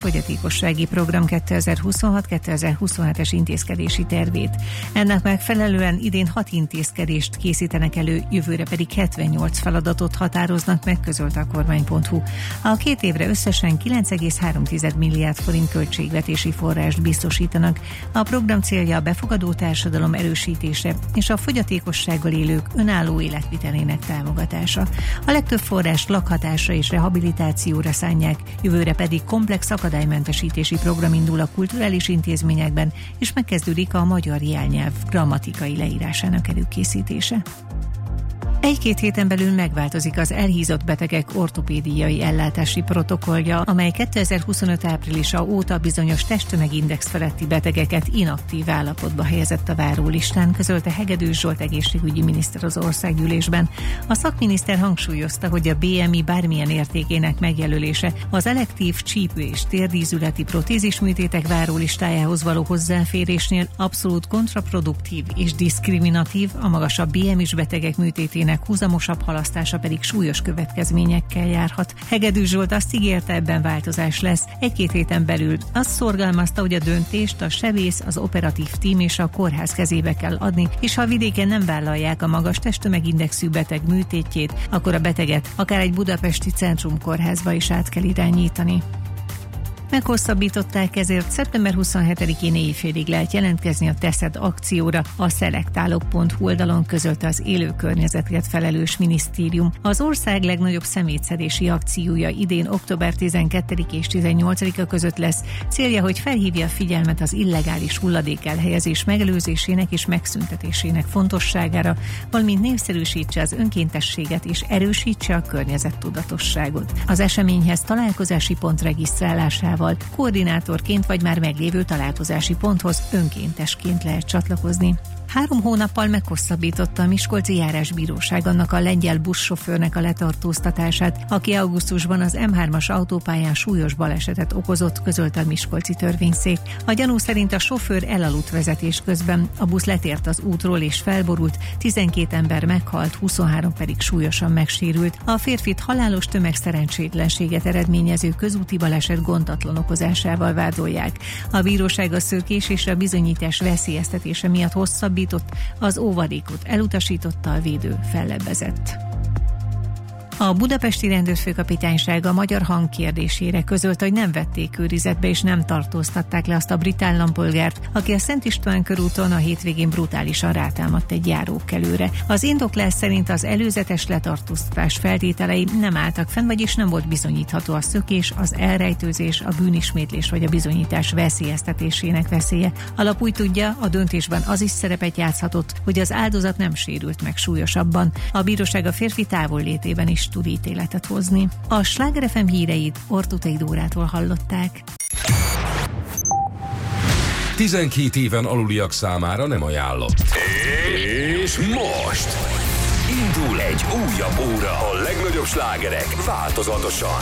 fogyatékossági program 2026-2027-es intézkedési tervét. Ennek megfelelően idén 6 intézkedést készítenek elő, jövőre pedig 78 feladatot határoznak meg, közölte a kormány.hu. A 2 évre összesen 9,3 milliárd forint költségvetési forrást biztosítanak. A program célja a befogadó társadalom erősítése és a fogyatékossággal élők önálló életvitelének támogatása. A legtöbb forrás lakhatásra és rehabilitációra szánják, jövőre pedig komplex akadálymentesítési program indul a kulturális intézményekben, és megkezdődik a magyar jelnyelv grammatikai leírásának előkészítése. 1-2 héten belül megváltozik az elhízott betegek ortopédiai ellátási protokollja, amely 2025 áprilisa óta bizonyos testtömegindex feletti betegeket inaktív állapotba helyezett a várólistán, közölte Hegedűs Zsolt egészségügyi miniszter az országgyűlésben. A szakminiszter hangsúlyozta, hogy a BMI bármilyen értékének megjelölése az elektív csípő- és térdízületi protézisműtétek várólistájához való hozzáférésnél abszolút kontraproduktív és diszkriminatív, a magasabb BMI-s betegek műtétének húzamosabb halasztása pedig súlyos következményekkel járhat. Hegedűs Zsolt azt ígérte, ebben változás lesz. 1-2 héten belül azt szorgalmazta, hogy a döntést a sebész, az operatív tím és a kórház kezébe kell adni, és ha a vidéken nem vállalják a magas testtömegindexű beteg műtétjét, akkor a beteget akár egy budapesti centrumkórházba is át kell irányítani. Meghosszabbították, ezért szeptember 27-én éjfélig lehet jelentkezni a Teszed akcióra, a szelektálok.hu oldalon közölte az élő környezetért felelős minisztérium. Az ország legnagyobb szemétszedési akciója idén október 12 és 18-a között lesz. Célja, hogy felhívja a figyelmet az illegális hulladék elhelyezés megelőzésének és megszüntetésének fontosságára, valamint népszerűsítse az önkéntességet és erősítse a környezettudatosságot. Az eseményhez találkozási pont regisztrálásával, koordinátorként vagy már meglévő találkozási ponthoz önkéntesként lehet csatlakozni. 3 hónappal meghosszabbította a Miskolci Járásbíróság annak a lengyel buszsofőrnek a letartóztatását, aki augusztusban az M3-as autópályán súlyos balesetet okozott, közölte a miskolci törvényszék. A gyanú szerint a sofőr elaludt vezetés közben, a busz letért az útról és felborult, 12 ember meghalt, 23 pedig súlyosan megsérült. A férfit halálos tömegszerencsétlenséget eredményező közúti baleset gondatlan okozásával vádolják. A bíróság a szökés és a bizonyítás veszélyeztetése miatt hosszabb az óvadékot elutasította, a védő fellebbezett. A budapesti rendőrfőkapitányság a Magyar Hang kérdésére közölte, hogy nem vették őrizetbe és nem tartóztatták le azt a brit állampolgárt, aki a Szent István körúton a hétvégén brutálisan rátámadt egy járókelőre. Az indoklás szerint az előzetes letartóztatás feltételei nem álltak fenn, vagyis nem volt bizonyítható a szökés, az elrejtőzés, a bűnismétlés vagy a bizonyítás veszélyeztetésének veszélye. Alap úgy tudja, a döntésben az is szerepet játszhatott, hogy az áldozat nem sérült meg súlyosabban. A bíróság a férfi távollétében is tud ítéletet hozni. A Sláger FM híreit Ortutai Dórától hallották. 12 éven aluliak számára nem ajánlott. És most indul egy újabb óra, a legnagyobb slágerek változatosan.